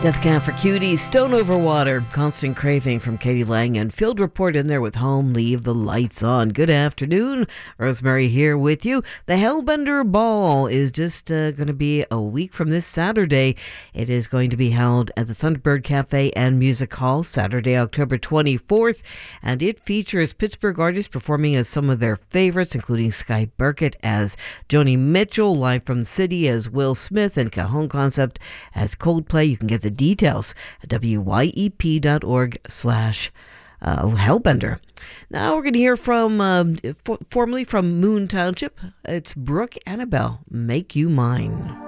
Death Camp for Cuties, Stone Over Water, Constant Craving from Katie Lang, and Field Report in there with Home, Leave the Lights On. Good afternoon. Rosemary here with you. The Hellbender Ball is just going to be a week from this Saturday. It is going to be held at the Thunderbird Cafe and Music Hall, Saturday, October 24th, and it features Pittsburgh artists performing as some of their favorites, including Sky Burkett as Joni Mitchell, Live from the City as Will Smith, and Cajon Concept as Coldplay. You can get the details at wyep.org/Hellbender. Now we're going to hear from, formerly from Moon Township. It's Brooke Annabelle, Make You Mine.